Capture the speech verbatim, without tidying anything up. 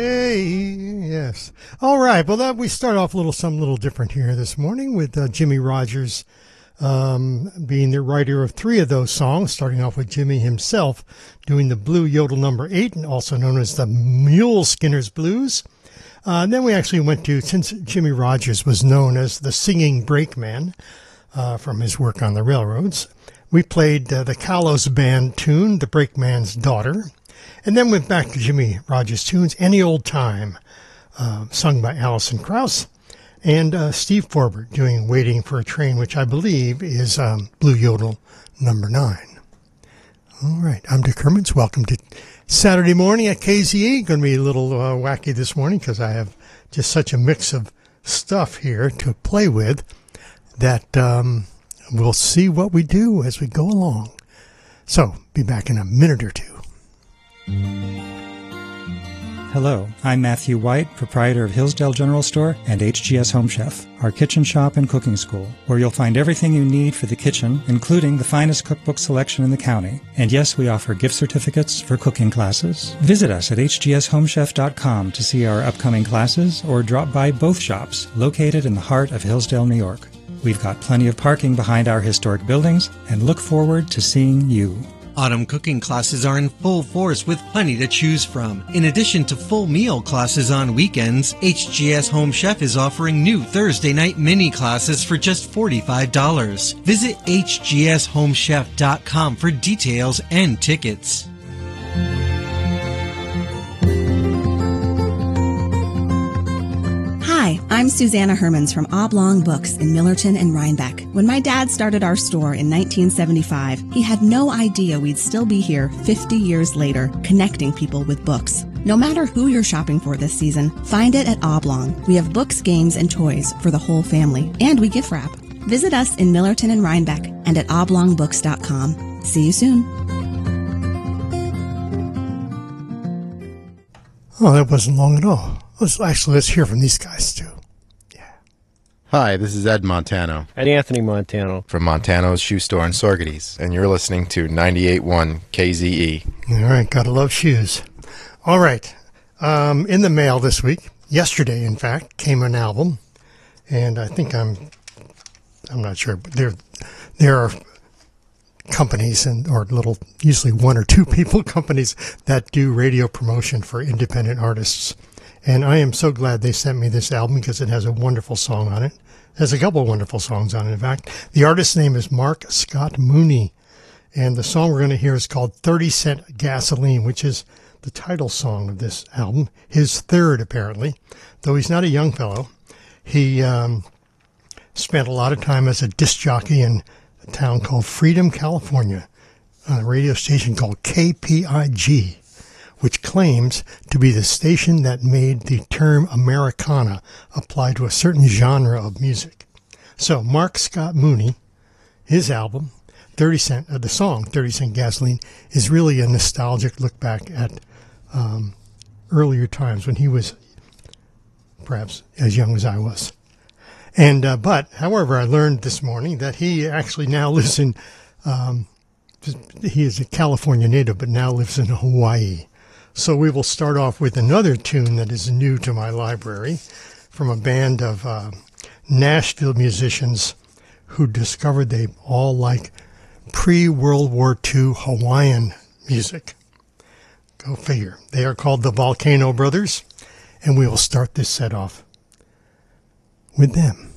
Hey, yes. All right. Well, that we start off a little something a little different here this morning with uh, Jimmie Rodgers um, being the writer of three of those songs, starting off with Jimmy himself doing the Blue Yodel number eight, and also known as the Mule Skinner's Blues. Uh, and then we actually went to, since Jimmie Rodgers was known as the Singing Brakeman uh, from his work on the railroads, we played uh, the Kalos Band tune, The Brakeman's Daughter. And then went back to Jimmie Rodgers tunes, Any Old Time, uh, sung by Alison Krauss, and uh, Steve Forbert doing Waiting for a Train, which I believe is um, Blue Yodel number nine. All right, I'm Dick Hermans. Welcome to Saturday morning at K Z E. Going to be a little uh, wacky this morning because I have just such a mix of stuff here to play with that um, we'll see what we do as we go along. So, be back in a minute or two. Hello, I'm Matthew White, proprietor of Hillsdale General Store and H G S Home Chef, our kitchen shop and cooking school, where you'll find everything you need for the kitchen, including the finest cookbook selection in the county. And yes, we offer gift certificates for cooking classes. Visit us at h g s home chef dot com to see our upcoming classes or drop by both shops located in the heart of Hillsdale, New York. We've got plenty of parking behind our historic buildings and look forward to seeing you. Autumn cooking classes are in full force with plenty to choose from. In addition to full meal classes on weekends, H G S Home Chef is offering new Thursday night mini classes for just forty-five dollars. Visit h g s home chef dot com for details and tickets. Hi, I'm Susanna Hermans from Oblong Books in Millerton and Rhinebeck. When my dad started our store in nineteen seventy-five, he had no idea we'd still be here fifty years later, connecting people with books. No matter who you're shopping for this season, find it at Oblong. We have books, games, and toys for the whole family, and we gift wrap. Visit us in Millerton and Rhinebeck and at oblong books dot com. See you soon. Oh, that wasn't long at all. Let's, actually, let's hear from these guys, too. Yeah. Hi, this is Ed Montano. And Anthony Montano. From Montano's Shoe Store in Sorgetes, and you're listening to ninety-eight point one K Z E. All right, gotta love shoes. All right, um, in the mail this week, yesterday, in fact, came an album, and I think I'm, I'm not sure, but there, there are companies and or little, usually one or two people companies that do radio promotion for independent artists. And I am so glad they sent me this album because it has a wonderful song on it. It has a couple of wonderful songs on it, in fact. The artist's name is Mark Scott Mooney. And the song we're going to hear is called thirty cent Gasoline, which is the title song of this album. His third, apparently. Though he's not a young fellow. He um, spent a lot of time as a disc jockey in a town called Freedom, California, on a radio station called K P I G, which claims to be the station that made the term Americana apply to a certain genre of music. So Mark Scott Mooney, his album, thirty cent, uh, the song thirty cent Gasoline, is really a nostalgic look back at um, earlier times when he was perhaps as young as I was. And uh, but, however, I learned this morning that he actually now lives in, um, he is a California native, but now lives in Hawaii. So we will start off with another tune that is new to my library from a band of uh, Nashville musicians who discovered they all like pre-World War Two Hawaiian music. Go figure. They are called the Volcano Brothers, and we will start this set off with them.